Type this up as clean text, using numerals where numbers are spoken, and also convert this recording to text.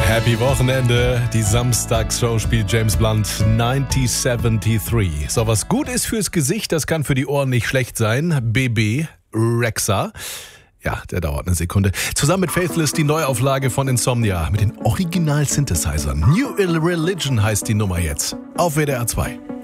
Happy Wochenende. Die Samstagsshow spielt James Blunt 1973. So, was gut ist fürs Gesicht, das kann für die Ohren nicht schlecht sein. BB Rexha. Ja, der dauert eine Sekunde. Zusammen mit Faithless die Neuauflage von Insomnia mit den Original-Synthesizern. New Religion heißt die Nummer jetzt. Auf WDR 2.